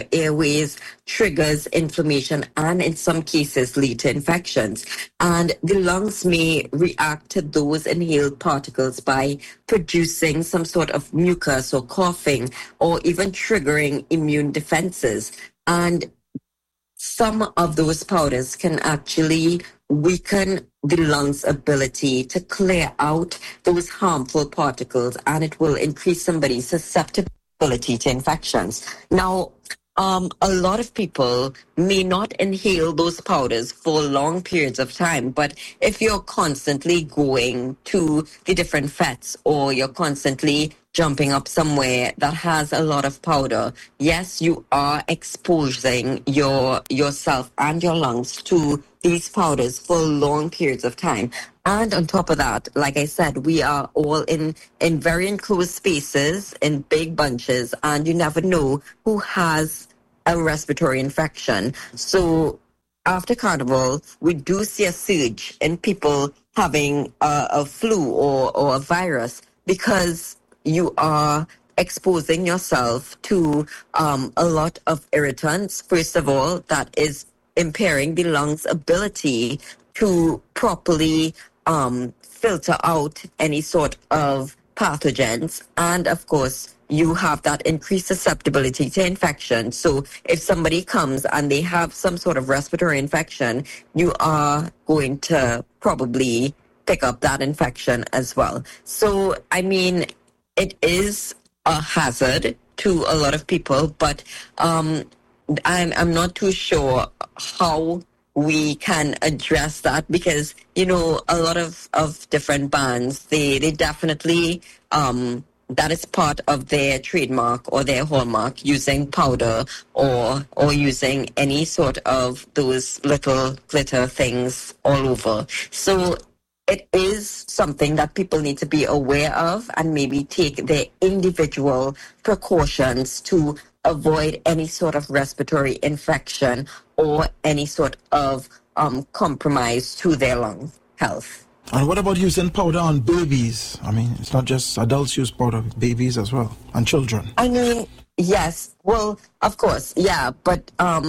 airways, triggers inflammation, and in some cases lead to infections. And the lungs may react to those inhaled particles by producing some sort of mucus or coughing, or even triggering immune defenses. And some of those powders can actually weaken the lungs' ability to clear out those harmful particles, and it will increase somebody's susceptibility to infections. Now, a lot of people may not inhale those powders for long periods of time, but if you're constantly going to the different fetes, or you're constantly jumping up somewhere that has a lot of powder, yes, you are exposing yourself and your lungs to these powders for long periods of time. And on top of that, like I said, we are all in very enclosed spaces, in big bunches, and you never know who has a respiratory infection. So after Carnival, we do see a surge in people having a flu or a virus, because you are exposing yourself to a lot of irritants. First of all, that is impairing the lungs' ability to properly filter out any sort of pathogens. And of course, you have that increased susceptibility to infection. So if somebody comes and they have some sort of respiratory infection, you are going to probably pick up that infection as well. So, I mean, it is a hazard to a lot of people, but I'm not too sure how we can address that, because, you know, a lot of different bands, they definitely that is part of their trademark or their hallmark, using powder or using any sort of those little glitter things all over. So it is something that people need to be aware of, and maybe take their individual precautions to avoid any sort of respiratory infection or any sort of compromise to their lung health. And what about using powder on babies? I mean, it's not just adults use powder, babies as well, and children. I mean, yes, well, of course, yeah, but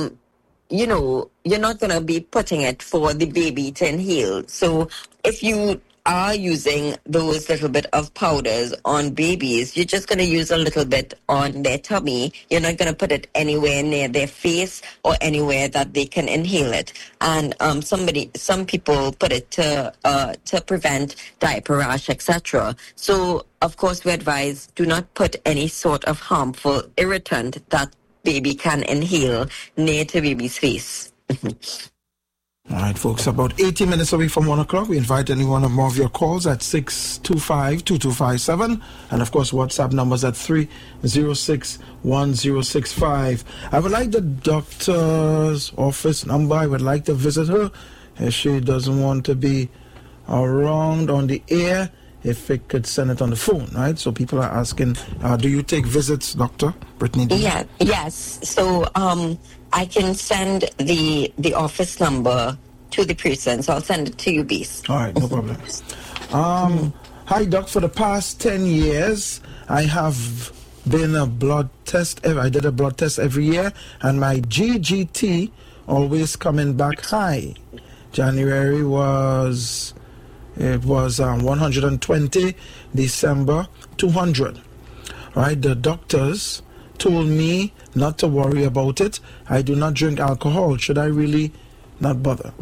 you know, you're not going to be putting it for the baby to inhale. So if you are using those little bit of powders on babies, you're just going to use a little bit on their tummy. You're not going to put it anywhere near their face or anywhere that they can inhale it. And some people put it to prevent diaper rash, etc. So of course we advise, do not put any sort of harmful irritant that baby can inhale near to baby's face. All right, folks, about 80 minutes away from 1 o'clock. We invite any one or more of your calls at 625-2257. And, of course, WhatsApp numbers at 306-1065. I would like the doctor's office number. I would like to visit her. If she doesn't want to be around on the air, if it could send it on the phone, right? So people are asking, do you take visits, Dr. Brittany D? Yeah, yes. So I can send the office number to the person, so I'll send it to you, Beast. All right, no problem. Hi, Doc. For the past 10 years, I have been a blood test. I did a blood test every year, and my GGT always coming back high. January was 120, December 200. Right, the doctors told me not to worry about it. I do not drink alcohol. Should I really not bother?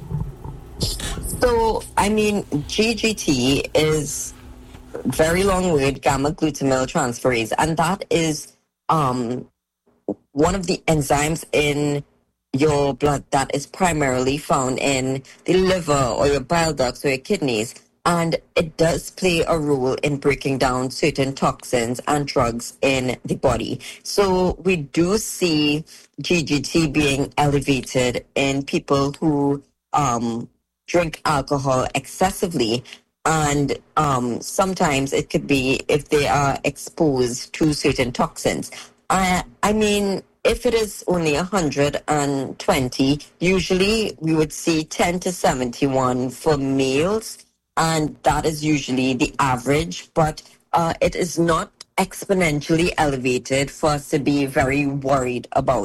So, I mean, GGT is very long word, gamma glutamyl transferase, and that is one of the enzymes in your blood that is primarily found in the liver or your bile ducts or your kidneys. And it does play a role in breaking down certain toxins and drugs in the body. So we do see GGT being elevated in people who drink alcohol excessively. And sometimes it could be if they are exposed to certain toxins. I mean, if it is only 120, usually we would see 10 to 71 for males. And that is usually the average, but it is not exponentially elevated for us to be very worried about.